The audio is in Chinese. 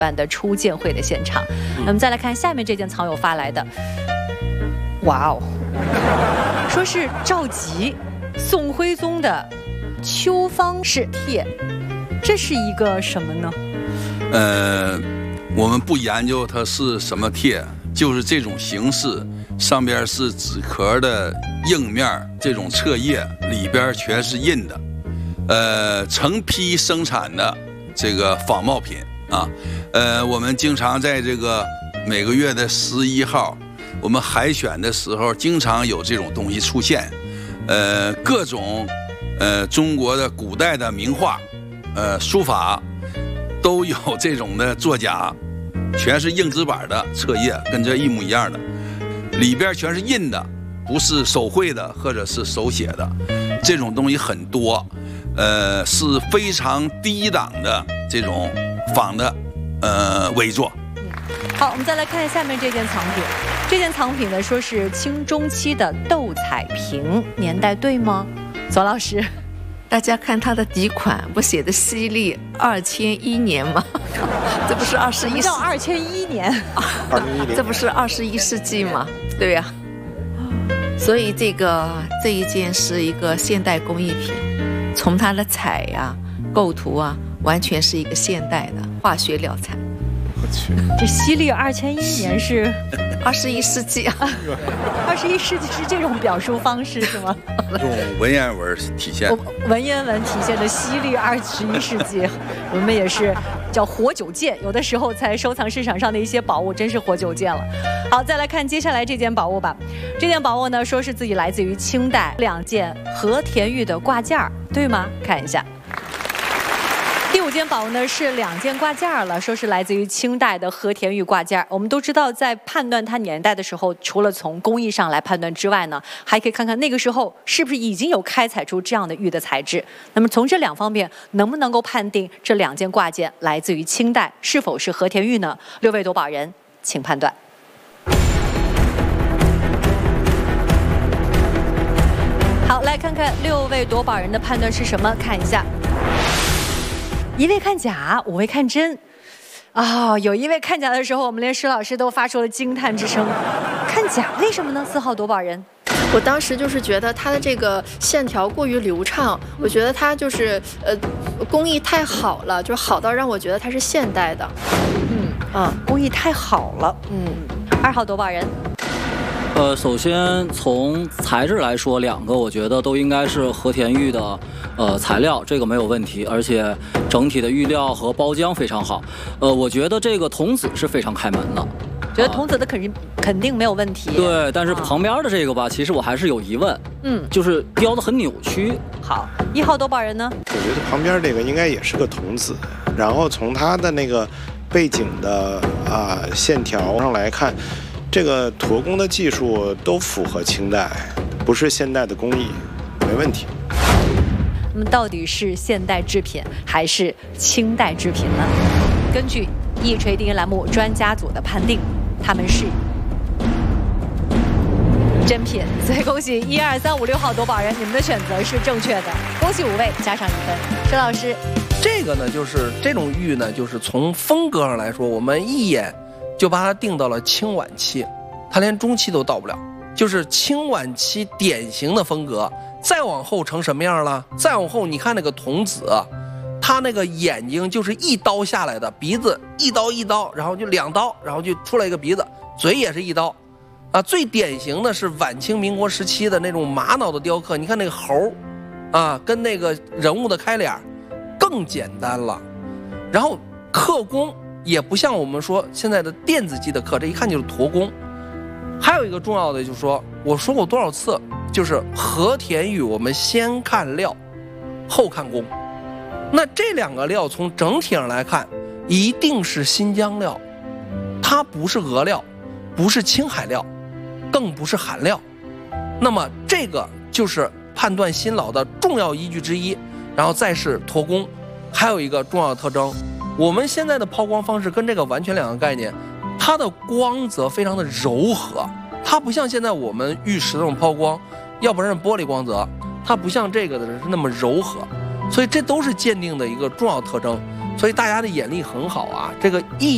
办的初见会的现场。那么再来看下面这件藏友发来的，哇哦，说是赵佶、宋徽宗的秋芳式帖，这是一个什么呢？ 我们不研究它是什么帖，就是这种形式，上边是纸壳的硬面，这种册页里边全是印的，成批生产的这个仿冒品啊。我们经常在这个每个月的11号，我们海选的时候，经常有这种东西出现，各种中国的古代的名画，书法。都有这种的作假，全是硬纸板的册页，跟这一模一样的，里边全是印的，不是手绘的或者是手写的，这种东西很多，是非常低档的这种仿的伪作。 好，我们再来看下面这件藏品，这件藏品呢说是清中期的斗彩瓶，年代对吗？左老师。 大家看它的底款，不写的西历2001年吗？这不是21世纪？什么叫2001年 ？2010，这不是21世纪吗？对呀。所以这一件是一个现代工艺品，从它的彩呀、构图啊，完全是一个现代的化学料彩。 我去，这西历2001年是 21世纪啊 ！21世纪是这种表述方式是吗？ 用文言文体现， 文言文体现的西历21世纪，我们也是叫活久见，有的时候在收藏市场上的一些宝物真是活久见了。好，再来看接下来这件宝物吧。这件宝物呢，说是自己来自于清代2件和田玉的挂件，对吗？看一下。第5件宝物呢是2件挂件了，说是来自于清代的和田玉挂件。我们都知道，在判断它年代的时候，除了从工艺上来判断之外呢，还可以看看那个时候是不是已经有开采出这样的玉的材质。那么从这2方面，能不能够判定这2件挂件来自于清代，是否是和田玉呢？6位夺宝人，请判断。好，来看看6位夺宝人的判断是什么？看一下。1位看假，5位看真，有1位看假的时候，我们连石老师都发出了惊叹之声。看假，为什么呢？4号夺宝人， 我当时就是觉得它的这个线条过于流畅，我觉得它就是工艺太好了，就好到让我觉得它是现代的。 工艺太好了。2号夺宝人。 首先从材质来说，2个我觉得都应该是和田玉的材料，这个没有问题，而且整体的玉料和包浆非常好。我觉得这个童子是非常开门的， 觉得童子的肯定没有问题。 对，但是旁边的这个吧，其实我还是有疑问，就是雕得很扭曲。 好，1号夺宝人呢？ 我觉得旁边这个应该也是个童子，然后从它的那个背景的线条上来看。这个驼工的技术都符合清代，不是现代的工艺，没问题。 那么到底是现代制品还是清代制品呢？根据一锤定音栏目专家组的判定，他们是真品。所以恭喜1、2、3、5、6号夺宝人，你们的选择是正确的，恭喜5位加上1分。石老师， 这个呢，就是这种玉呢，就是从风格上来说，我们一眼就把它定到了清晚期，它连中期都到不了，就是清晚期典型的风格。再往后成什么样了？再往后你看那个童子，他那个眼睛就是一刀下来的，鼻子一刀，然后就2刀，然后就出来一个鼻子，嘴也是一刀，最典型的是晚清民国时期的那种玛瑙的雕刻，你看那个猴，跟那个人物的开脸更简单了，然后刻工。也不像我们说现在的电子机的刻，这一看就是驼工。还有一个重要的就是说，我说过多少次，就是和田玉我们先看料，后看工。那这2个料从整体上来看，一定是新疆料，它不是俄料，不是青海料，更不是韩料。那么这个就是判断新老的重要依据之一。然后再是驼工，还有一个重要的特征。我们现在的抛光方式跟这个完全2个概念，它的光泽非常的柔和，它不像现在我们玉石那种抛光，要不然是玻璃光泽，它不像这个的是那么柔和，所以这都是鉴定的一个重要特征。所以大家的眼力很好啊，这个